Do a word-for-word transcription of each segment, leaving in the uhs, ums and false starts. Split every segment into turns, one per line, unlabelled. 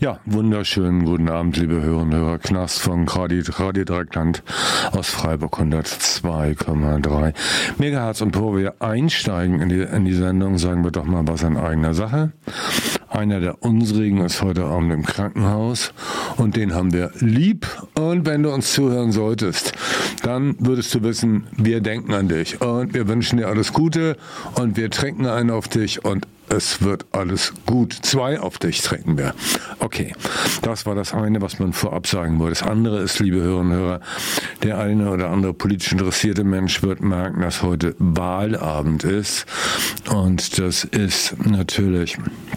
Ja, wunderschönen guten Abend, liebe Hörerinnen und Hörer. Knast von Radio, Radio Dreieckland aus Freiburg hundertzwei Komma drei Megahertz. Und bevor wir einsteigen in die, in die Sendung, sagen wir doch mal was in eigener Sache. Einer der unsrigen ist heute Abend im Krankenhaus und den haben wir lieb. Und wenn du uns zuhören solltest, dann würdest du wissen, wir denken an dich und wir wünschen dir alles Gute und wir trinken einen auf dich und es wird alles gut. Zwei auf dich trinken wir. Okay, das war das eine, was man vorab sagen wollte. Das andere ist, liebe Hörerinnen und Hörer, der eine oder andere politisch interessierte Mensch wird merken, dass heute Wahlabend ist. Und das ist natürlich,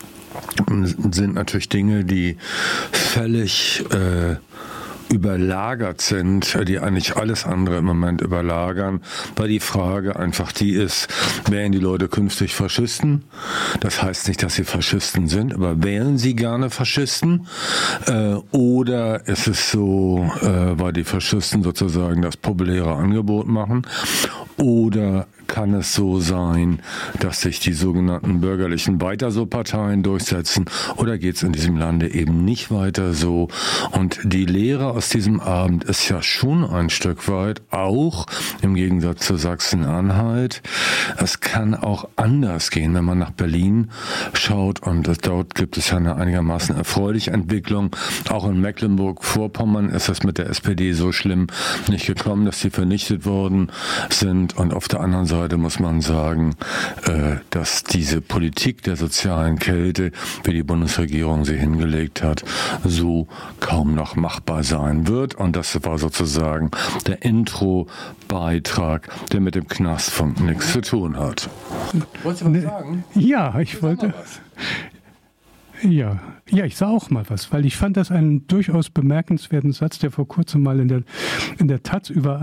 sind natürlich Dinge, die völlig äh, überlagert sind, die eigentlich alles andere im Moment überlagern, weil die Frage einfach die ist, wählen die Leute künftig Faschisten? Das heißt nicht, dass sie Faschisten sind, aber wählen sie gerne Faschisten? Äh, oder ist es so, äh, weil die Faschisten sozusagen das populäre Angebot machen? Oder kann es so sein, dass sich die sogenannten bürgerlichen Weiter-so-Parteien durchsetzen? Oder geht es in diesem Lande eben nicht weiter so? Und die Lehre aus diesem Abend ist ja schon ein Stück weit, auch im Gegensatz zu Sachsen-Anhalt, es kann auch anders gehen, wenn man nach Berlin schaut. Und dort gibt es ja eine einigermaßen erfreuliche Entwicklung. Auch in Mecklenburg-Vorpommern ist es mit der S P D so schlimm nicht gekommen, dass sie vernichtet worden sind. Und auf der anderen Seite muss man sagen, dass diese Politik der sozialen Kälte, wie die Bundesregierung sie hingelegt hat, so kaum noch machbar sein wird. Und das war sozusagen der Intro-Beitrag, der mit dem Knastfunk nichts zu tun hat.
Wolltest du was sagen? Ja, ich wollte... Ja, ja, ich sah auch mal was, weil ich fand das einen durchaus bemerkenswerten Satz, der vor kurzem mal in der, in der Taz über